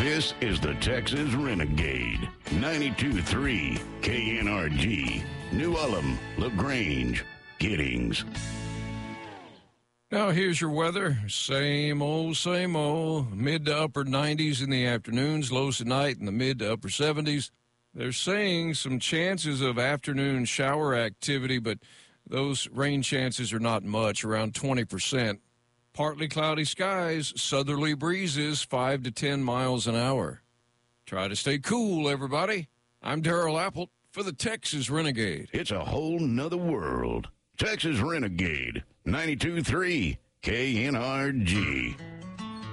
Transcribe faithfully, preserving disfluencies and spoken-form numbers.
This is the Texas Renegade. ninety-two point three K N R G. New Ulm, LaGrange, Giddings. Now here's your weather. Same old, same old. Mid to upper nineties in the afternoons, lows at night in the mid to upper seventies. They're saying some chances of afternoon shower activity, but those rain chances are not much, around twenty percent. Partly cloudy skies, southerly breezes, five to ten miles an hour. Try to stay cool, everybody. I'm Darrell Apple for the Texas Renegade. It's a whole nother world. Texas Renegade, ninety-two point three K N R G.